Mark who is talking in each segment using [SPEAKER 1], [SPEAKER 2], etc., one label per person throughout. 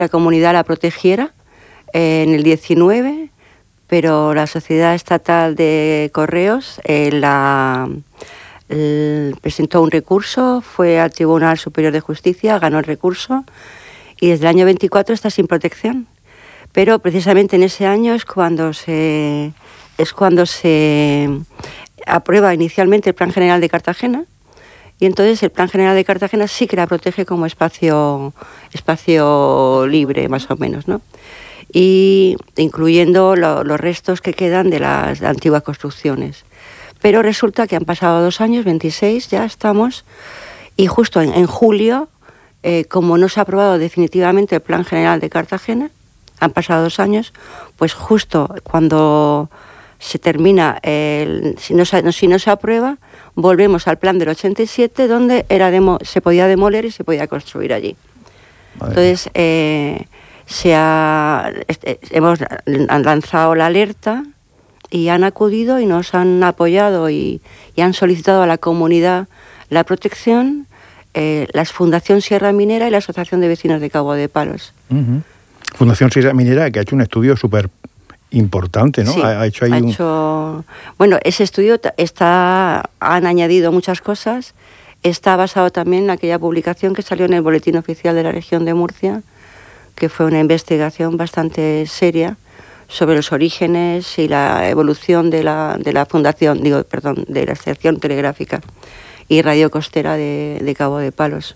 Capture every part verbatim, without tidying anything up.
[SPEAKER 1] la comunidad la protegiera eh, en el diecinueve, pero la Sociedad Estatal de Correos eh, la, el, presentó un recurso, fue al Tribunal Superior de Justicia, ganó el recurso y desde el año veinticuatro está sin protección. Pero precisamente en ese año es cuando se, es cuando se aprueba inicialmente el Plan General de Cartagena, y entonces el Plan General de Cartagena sí que la protege como espacio, espacio libre, más o menos, ¿no? Y incluyendo lo, los restos que quedan de las antiguas construcciones. Pero resulta que han pasado dos años, veintiséis, ya estamos, y justo en, en julio, eh, como no se ha aprobado definitivamente el Plan General de Cartagena, han pasado dos años, pues justo cuando se termina, el, si, no se, si no se aprueba, volvemos al plan del ochenta y siete, donde era demo, se podía demoler y se podía construir allí. Vale. Entonces, eh, se ha, este, hemos han lanzado la alerta y han acudido y nos han apoyado y, y han solicitado a la comunidad la protección, eh, la Fundación Sierra Minera y la Asociación de Vecinos de Cabo de Palos.
[SPEAKER 2] Uh-huh. Fundación Sierra Minera, que ha hecho un estudio súper importante, ¿no?
[SPEAKER 1] Sí,
[SPEAKER 2] ha, ha hecho ahí
[SPEAKER 1] ha
[SPEAKER 2] un...
[SPEAKER 1] hecho... Bueno, ese estudio está, han añadido muchas cosas. Está basado también en aquella publicación que salió en el Boletín Oficial de la Región de Murcia, que fue una investigación bastante seria sobre los orígenes y la evolución de la, de la fundación, digo, perdón, de la estación telegráfica y radiocostera de, de Cabo de Palos.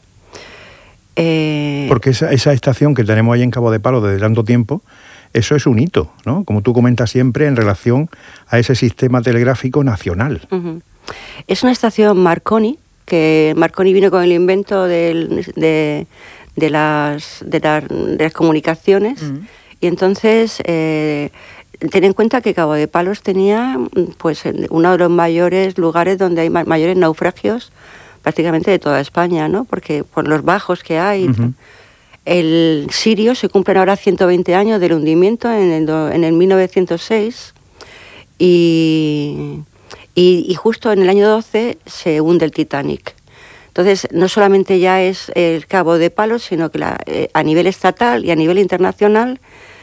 [SPEAKER 2] Eh... Porque esa, esa estación que tenemos ahí en Cabo de Palos desde tanto tiempo, eso es un hito, ¿no? Como tú comentas siempre, en relación a ese sistema telegráfico nacional.
[SPEAKER 1] Uh-huh. Es una estación Marconi, que Marconi vino con el invento del, de, de, las, de, la, de las comunicaciones, uh-huh. Y entonces eh, ten en cuenta que Cabo de Palos tenía pues uno de los mayores lugares donde hay ma- mayores naufragios prácticamente de toda España, ¿no? Porque por los bajos que hay... Uh-huh. El Sirio se cumplen ahora ciento veinte años del hundimiento en el, en el mil novecientos seis y, y, y justo en el año doce se hunde el Titanic. Entonces, no solamente ya es el Cabo de Palos, sino que la, eh, a nivel estatal y a nivel internacional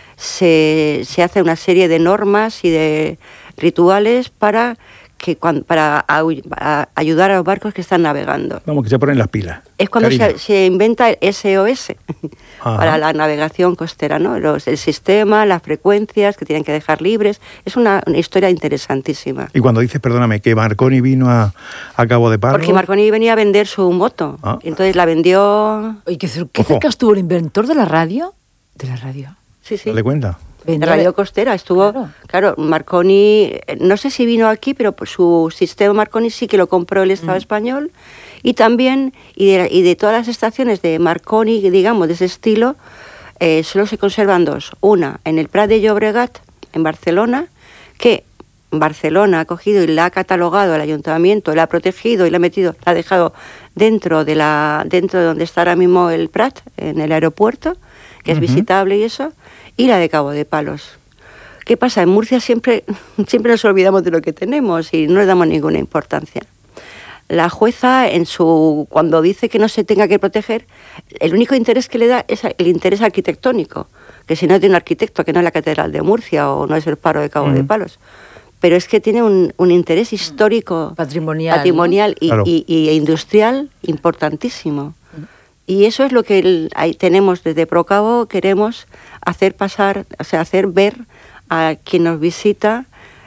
[SPEAKER 1] se, se hace una serie de normas y de rituales para... que cuando, para a, a ayudar a los barcos que están navegando.
[SPEAKER 2] Vamos, que se ponen las pilas.
[SPEAKER 1] Es cuando se, se inventa el S O S para la navegación costera, ¿no? Los, el sistema, las frecuencias que tienen que dejar libres. Es una, una historia interesantísima.
[SPEAKER 2] Y cuando dices, perdóname, que Marconi vino a, a Cabo de Palos...
[SPEAKER 1] Porque Marconi venía a vender su moto. Ah. Entonces la vendió...
[SPEAKER 3] Oye, ¿qué, qué cerca estuvo el inventor de la radio? De la radio.
[SPEAKER 1] Sí, sí.
[SPEAKER 2] ¿Le cuenta?
[SPEAKER 1] De Radio Costera estuvo, claro. claro, Marconi, no sé si vino aquí, pero su sistema Marconi sí que lo compró el Estado mm. español, y también, y de, y de todas las estaciones de Marconi, digamos, de ese estilo, eh, solo se conservan dos. Una en el Prat de Llobregat, en Barcelona, que Barcelona ha cogido y la ha catalogado el ayuntamiento, la ha protegido y la ha metido, la ha dejado dentro de la dentro de donde está ahora mismo el Prat, en el aeropuerto, que uh-huh. es visitable y eso, y la de Cabo de Palos. ¿Qué pasa? En Murcia siempre, siempre nos olvidamos de lo que tenemos y no le damos ninguna importancia. La jueza, en su cuando dice que no se tenga que proteger, el único interés que le da es el interés arquitectónico, que si no tiene un arquitecto, que no es la Catedral de Murcia o no es el Faro de Cabo uh-huh. de Palos, pero es que tiene un, un interés histórico,
[SPEAKER 3] patrimonial,
[SPEAKER 1] patrimonial
[SPEAKER 3] ¿no?
[SPEAKER 1] y,
[SPEAKER 2] claro.
[SPEAKER 1] y, y industrial importantísimo. Y eso es lo que el, ahí tenemos desde Procabo, queremos hacer pasar, o sea, hacer ver a quien nos visita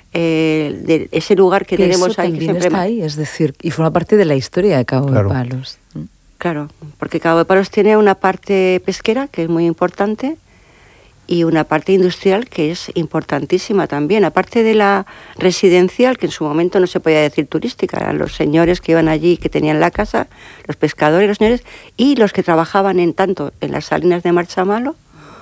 [SPEAKER 1] eh, de ese lugar que, que tenemos
[SPEAKER 3] eso
[SPEAKER 1] ahí.
[SPEAKER 3] Que
[SPEAKER 1] siempre
[SPEAKER 3] está ahí, es decir, y forma parte de la historia de Cabo
[SPEAKER 2] claro.
[SPEAKER 3] de Palos.
[SPEAKER 1] Claro, porque Cabo de Palos tiene una parte pesquera que es muy importante y una parte industrial que es importantísima también, aparte de la residencial, que en su momento no se podía decir turística, eran los señores que iban allí, que tenían la casa, los pescadores, los señores, y los que trabajaban en tanto en las salinas de Marchamalo,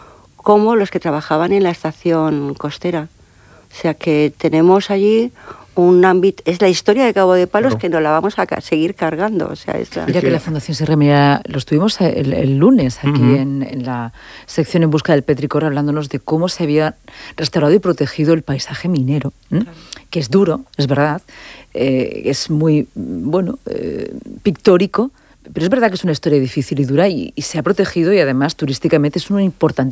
[SPEAKER 1] como los que trabajaban en la estación costera. O sea que tenemos allí un ámbito, es la historia de Cabo de Palos, claro. que nos la vamos a ca- seguir cargando. O sea, es la...
[SPEAKER 3] Mira que la Fundación Sierra Minera, lo estuvimos el, el lunes aquí uh-huh. en, en la sección En Busca del Petricor, hablándonos de cómo se había restaurado y protegido el paisaje minero, claro. que es duro, es verdad, eh, es muy, bueno, eh, pictórico, Pero es verdad que es una historia difícil y dura y, y se ha protegido y además turísticamente es un importante